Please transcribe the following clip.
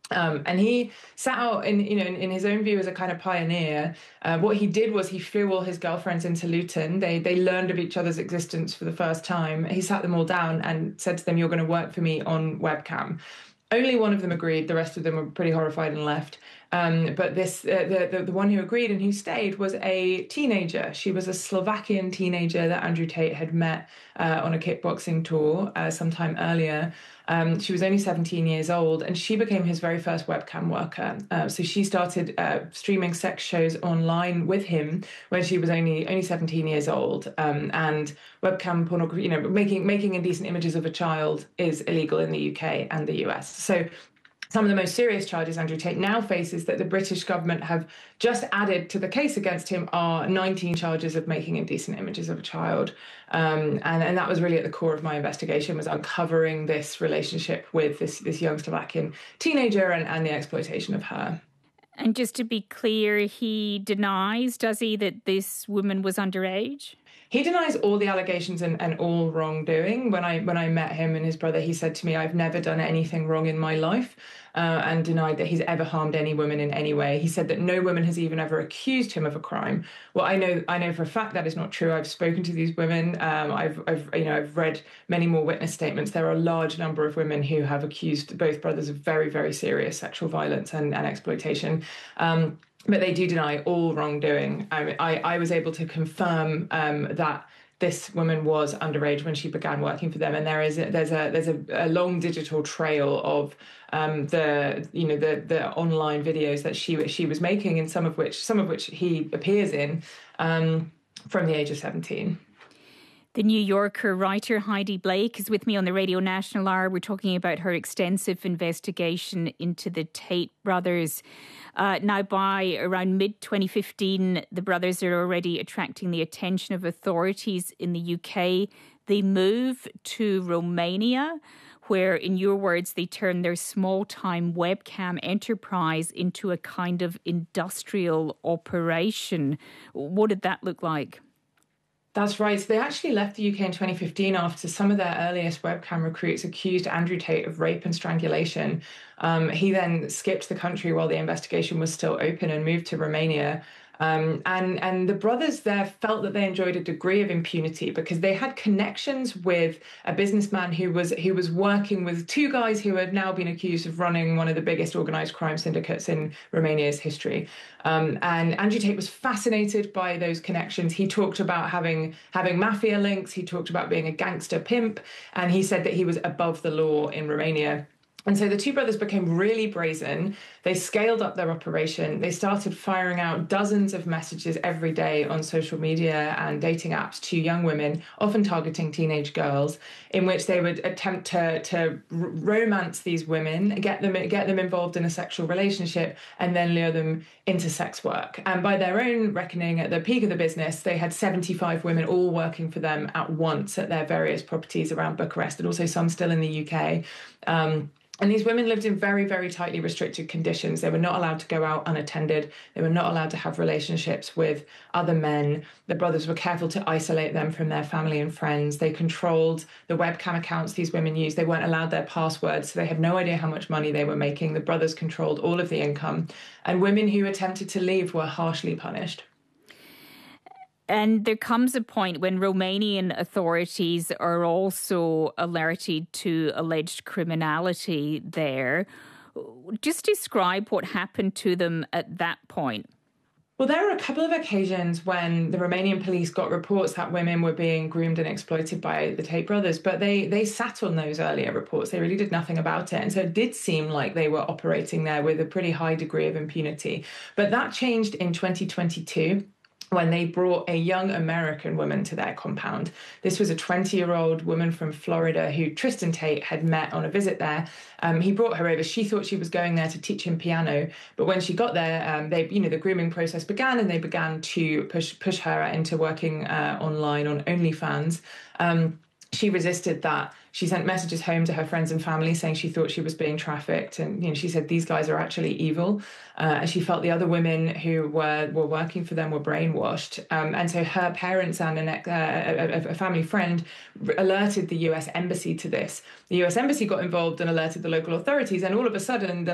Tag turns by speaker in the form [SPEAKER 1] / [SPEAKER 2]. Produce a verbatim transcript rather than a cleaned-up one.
[SPEAKER 1] Um, and he sat out in, you know, in, in his own view as a kind of pioneer. Uh, what he did was he flew all his girlfriends into Luton. They they learned of each other's existence for the first time. He sat them all down and said to them, "You're going to work for me on webcam." Only one of them agreed. The rest of them were pretty horrified and left. Um, but this, uh, the, the the one who agreed and who stayed was a teenager. She was a Slovakian teenager that Andrew Tate had met uh, on a kickboxing tour uh, sometime earlier. Um, she was only seventeen years old, and she became his very first webcam worker. Uh, so she started uh, streaming sex shows online with him when she was only only seventeen years old. Um, and webcam pornography, you know, making making indecent images of a child is illegal in the U K and the U S. So some of the most serious charges Andrew Tate now faces that the British government have just added to the case against him are nineteen charges of making indecent images of a child. Um, and, and that was really at the core of my investigation, was uncovering this relationship with this, this young Slovakian teenager and, and the exploitation of her.
[SPEAKER 2] And just to be clear, he denies, does he, that this woman was underage?
[SPEAKER 1] He denies all the allegations and, and all wrongdoing. When I when I met him and his brother, he said to me, "I've never done anything wrong in my life," uh, and denied that he's ever harmed any woman in any way. He said that no woman has even ever accused him of a crime. Well, I know I know for a fact that is not true. I've spoken to these women. Um, I've I've you know I've read many more witness statements. There are a large number of women who have accused both brothers of very very serious sexual violence and, and exploitation. Um, But they do deny all wrongdoing. I, I, I was able to confirm um, that this woman was underage when she began working for them, and there is a, there's a there's a, a long digital trail of um, the you know the the online videos that she she was making, and some of which some of which he appears in um, from the age of seventeen.
[SPEAKER 2] The New Yorker writer Heidi Blake is with me on the Radio National Hour. We're talking about her extensive investigation into the Tate brothers. Uh, now, by around mid twenty fifteen, the brothers are already attracting the attention of authorities in the U K. They move to Romania, where, in your words, they turn their small-time webcam enterprise into a kind of industrial operation. What did that look like?
[SPEAKER 1] That's right. So they actually left the U K in twenty fifteen after some of their earliest webcam recruits accused Andrew Tate of rape and strangulation. Um, he then skipped the country while the investigation was still open and moved to Romania. Um, and, and the brothers there felt that they enjoyed a degree of impunity because they had connections with a businessman who was who was working with two guys who had now been accused of running one of the biggest organized crime syndicates in Romania's history. Um, and Andrew Tate was fascinated by those connections. He talked about having having mafia links. He talked about being a gangster pimp. And he said that he was above the law in Romania. And so the two brothers became really brazen. They scaled up their operation. They started firing out dozens of messages every day on social media and dating apps to young women, often targeting teenage girls, in which they would attempt to, to romance these women, get them get them involved in a sexual relationship, and then lure them into sex work. And by their own reckoning, at the peak of the business, they had seventy-five women all working for them at once at their various properties around Bucharest, and also some still in the U K. Um, And these women lived in very, very tightly restricted conditions. They were not allowed to go out unattended. They were not allowed to have relationships with other men. The brothers were careful to isolate them from their family and friends. They controlled the webcam accounts these women used. They weren't allowed their passwords, so they had no idea how much money they were making. The brothers controlled all of the income. And women who attempted to leave were harshly punished.
[SPEAKER 2] And there comes a point when Romanian authorities are also alerted to alleged criminality there. Just describe what happened to them at that point.
[SPEAKER 1] Well, there were a couple of occasions when the Romanian police got reports that women were being groomed and exploited by the Tate brothers, but they they sat on those earlier reports. They really did nothing about it. And so it did seem like they were operating there with a pretty high degree of impunity. But that changed in twenty twenty-two. When they brought a young American woman to their compound. This was a twenty-year-old woman from Florida who Tristan Tate had met on a visit there. Um, he brought her over. She thought she was going there to teach him piano, but when she got there, um, they, you know, the grooming process began, and they began to push push her into working uh, online on OnlyFans. Um, She resisted that. She sent messages home to her friends and family saying she thought she was being trafficked. And you know, she said these guys are actually evil. Uh, and she felt the other women who were, were working for them were brainwashed. Um, and so her parents and an, uh, a, a family friend alerted the U S Embassy to this. The U S Embassy got involved and alerted the local authorities. And all of a sudden, the